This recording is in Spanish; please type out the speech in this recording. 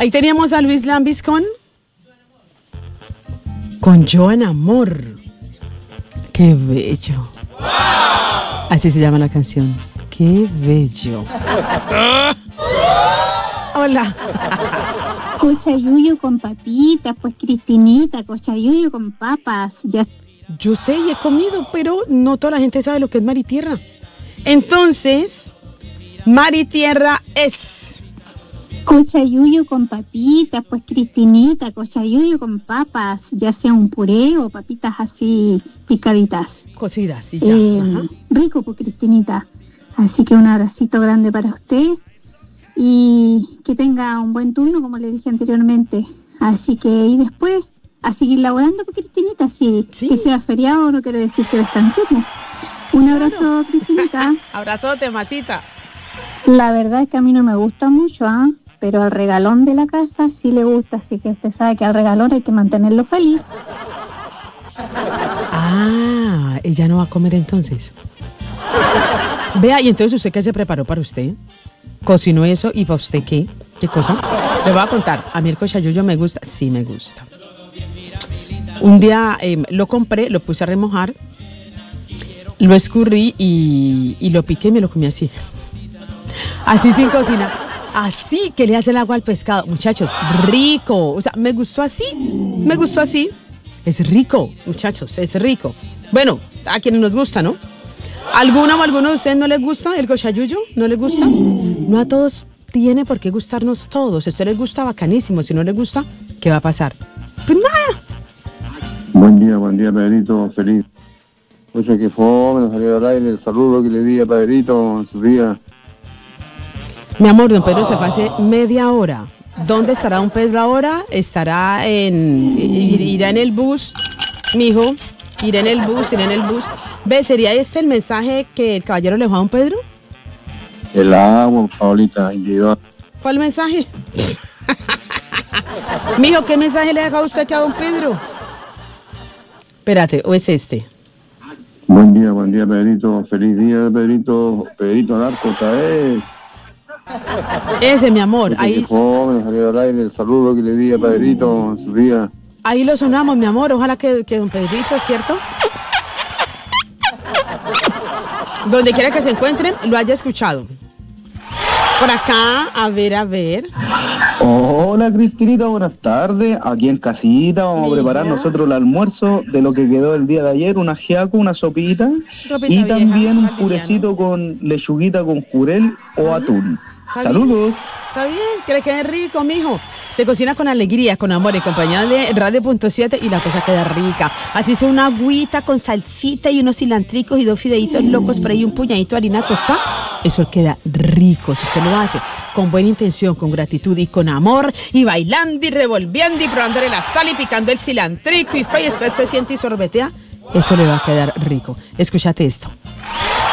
Ahí teníamos a Luis Lambis con Joan Amor. ¡Qué bello! Así se llama la canción. ¡Qué bello! Hola. Cochayuyo con papitas, pues Cristinita, cochayuyo con papas. Ya. Yo sé y he comido, pero no toda la gente sabe lo que es mar y tierra. Entonces, mar y tierra es... Cochayuyo con papitas, pues Cristinita, cochayuyo con papas, ya sea un puré o papitas así picaditas. Cocidas, sí, ya. Rico, pues Cristinita. Así que un abracito grande para usted y que tenga un buen turno, como le dije anteriormente. Así que, y después, a seguir laborando, pues Cristinita, sí. Que sea feriado no quiere decir que descansemos. Un abrazo, Cristinita. Abrazote, masita. La verdad es que a mí no me gusta mucho, pero al regalón de la casa sí le gusta, así que usted sabe que al regalón hay que mantenerlo feliz. Ah, ella no va a comer entonces. Vea, y entonces ¿usted qué se preparó para usted? ¿Cocinó eso? ¿Y para usted qué? ¿Qué cosa? Le voy a contar. A mí el cochayuyo me gusta. Sí, me gusta. Un día lo compré, lo puse a remojar, lo escurrí y lo piqué y me lo comí así. Así sin cocina. Así que le hace el agua al pescado. Muchachos, rico. O sea, me gustó así. Me gustó así. Es rico, muchachos, es rico. Bueno, a quienes nos gusta, ¿no? ¿Alguno de ustedes no les gusta el cochayuyo? ¿No les gusta? No a todos tiene por qué gustarnos todos. Si a usted les gusta, bacanísimo. Si no les gusta, ¿qué va a pasar? Pues nada. Buen día, Pedrito. Feliz. Oye, que fome, nos salió al aire el saludo que le di a Pedrito en su día. Mi amor, don Pedro se fue hace media hora. ¿Dónde estará don Pedro ahora? Irá en el bus, mijo. Irá en el bus. ¿Ve, sería este el mensaje que el caballero le dejó a don Pedro? El agua, Paulita, individual. ¿Cuál mensaje? Mijo, ¿qué mensaje le ha dejado usted aquí a don Pedro? Espérate, ¿o es este? Buen día, Pedrito. Feliz día, Pedrito. Pedrito Narco, ¿sabes? Ese, mi amor. Ahí nos salió al aire el saludo que le di a Pedrito en su día. Ahí lo sonamos, mi amor. Ojalá que don Pedrito, ¿cierto? Donde quiera que se encuentren, lo haya escuchado. Por acá, a ver. Hola, Cristinita, buenas tardes. Aquí en casita vamos a preparar nosotros el almuerzo de lo que quedó el día de ayer, una ajiaco, una sopita y también un purecito con lechuguita con jurel o atún. Saludos. Está bien, que le quede rico, mijo. Se cocina con alegría, con amor, en compañía de Radio.7 y la cosa queda rica. Así sea una agüita con salsita y unos cilantricos y 2 fideitos locos por ahí, un puñadito de harina tostada. Eso queda rico si usted lo hace con buena intención, con gratitud y con amor, y bailando y revolviendo y probándole la sal y picando el cilantrico y usted se siente y sorbetea. Eso le va a quedar rico. Escúchate esto.